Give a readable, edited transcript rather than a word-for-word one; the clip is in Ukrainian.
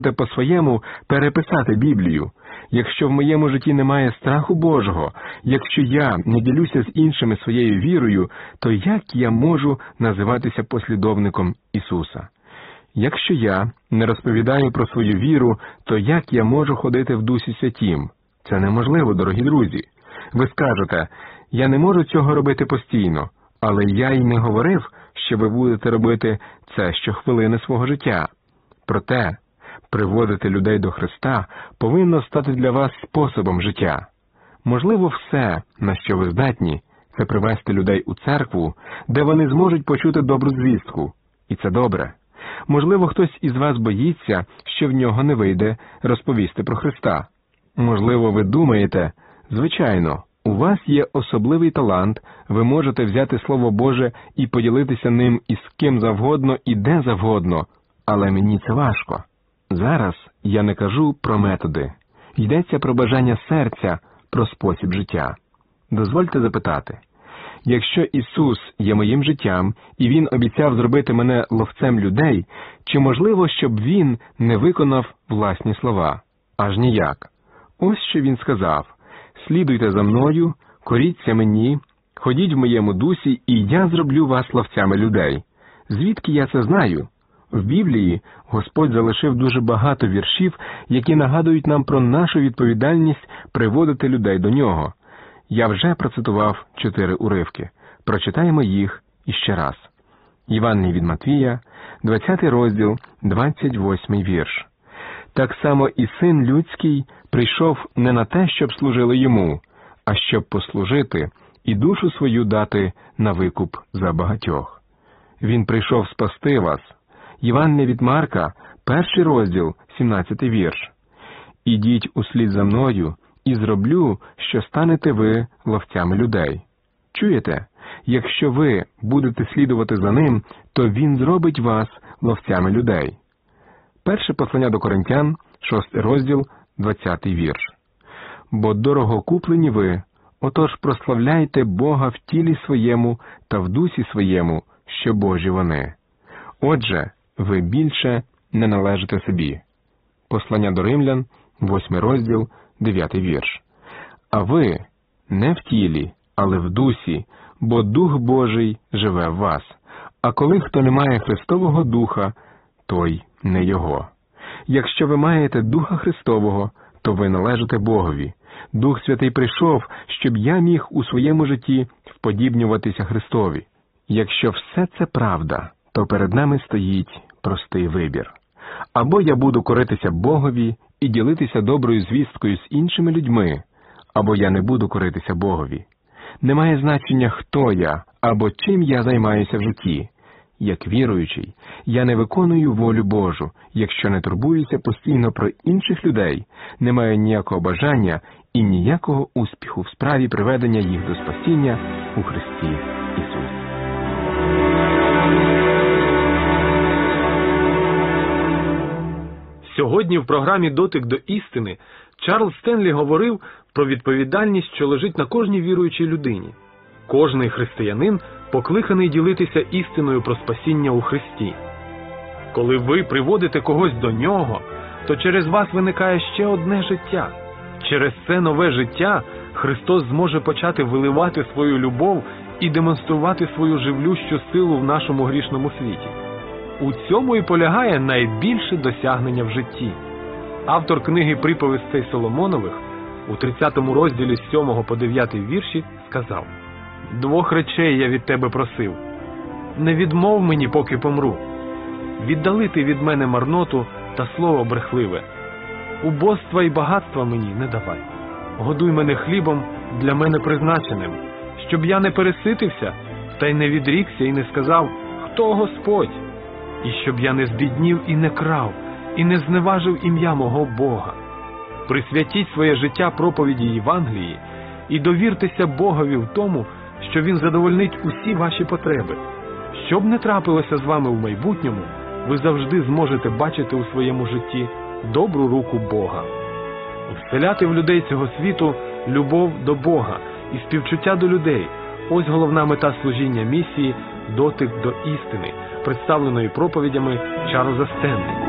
по-своєму переписати Біблію. Якщо в моєму житті немає страху Божого, якщо я не ділюся з іншими своєю вірою, то як я можу називатися послідовником Ісуса? Якщо я не розповідаю про свою віру, то як я можу ходити в Дусі Святім? Це неможливо, дорогі друзі. Ви скажете, я не можу цього робити постійно, але я й не говорив, що ви будете робити це щохвилини свого життя. Проте, приводити людей до Христа повинно стати для вас способом життя. Можливо, все, на що ви здатні, це привести людей у церкву, де вони зможуть почути добру звістку. І це добре. Можливо, хтось із вас боїться, що в нього не вийде розповісти про Христа. Можливо, ви думаєте, звичайно, у вас є особливий талант, ви можете взяти Слово Боже і поділитися ним із ким завгодно і де завгодно, але мені це важко. Зараз я не кажу про методи. Йдеться про бажання серця, про спосіб життя. Дозвольте запитати, якщо Ісус є моїм життям, і Він обіцяв зробити мене ловцем людей, чи можливо, щоб Він не виконав власні слова? Аж ніяк. Ось що Він сказав: «Слідуйте за мною, коріться мені, ходіть в моєму дусі, і я зроблю вас ловцями людей». Звідки я це знаю? В Біблії Господь залишив дуже багато віршів, які нагадують нам про нашу відповідальність приводити людей до Нього. Я вже процитував 4 уривки. Прочитаємо їх іще раз. Євангеліє від Матвія, 20 розділ, 28 вірш. «Так само і Син Людський прийшов не на те, щоб служили Йому, а щоб послужити і душу свою дати на викуп за багатьох. Він прийшов спасти вас». Євангеліє від Марка, 1 розділ, 17 вірш. «Ідіть услід за мною, і зроблю, що станете ви ловцями людей». Чуєте? Якщо ви будете слідувати за ним, то він зробить вас ловцями людей. Перше послання до Коринтян, 6 розділ, 20 вірш. «Бо дорого куплені ви, отож прославляйте Бога в тілі своєму та в дусі своєму, що Божі вони. Отже, ви більше не належите собі». Послання до Римлян, 8 розділ, 9 вірш. «А ви не в тілі, але в дусі, бо Дух Божий живе в вас. А коли хто не має Христового Духа, той не Його. Якщо ви маєте Духа Христового, то ви належите Богові. Дух Святий прийшов, щоб я міг у своєму житті вподібнюватися Христові. Якщо все це правда, то перед нами стоїть простий вибір. Або я буду коритися Богові і ділитися доброю звісткою з іншими людьми, або я не буду коритися Богові. Немає значення, хто я, або чим я займаюся в житті. Як віруючий, я не виконую волю Божу, якщо не турбуюся постійно про інших людей, не маю ніякого бажання і ніякого успіху в справі приведення їх до спасіння у Христі Ісусі. Сьогодні в програмі «Дотик до істини» Чарльз Стенлі говорив про відповідальність, що лежить на кожній віруючій людині. Кожний християнин покликаний ділитися істиною про спасіння у Христі. Коли ви приводите когось до Нього, то через вас виникає ще одне життя. Через це нове життя Христос зможе почати виливати свою любов і демонструвати свою живлющу силу в нашому грішному світі. У цьому і полягає найбільше досягнення в житті. Автор книги «Приповістей Соломонових» у 30 розділі з 7 по 9 вірші сказав: «2 речей я від тебе просив. Не відмов мені, поки помру. Віддали ти від мене марноту та слово брехливе. Убоства і багатства мені не давай. Годуй мене хлібом для мене призначеним, щоб я не переситився, та й не відрікся і не сказав: хто Господь? І щоб я не збіднів і не крав, і не зневажив ім'я мого Бога. Присвятіть своє життя проповіді Євангелії і довіртеся Богові в тому, що Він задовольнить усі ваші потреби. Що б не трапилося з вами в майбутньому, ви завжди зможете бачити у своєму житті добру руку Бога. Вселяти в людей цього світу любов до Бога і співчуття до людей – ось головна мета служіння місії «Дотик до істини», представленої проповідями Чарльза Стенлі.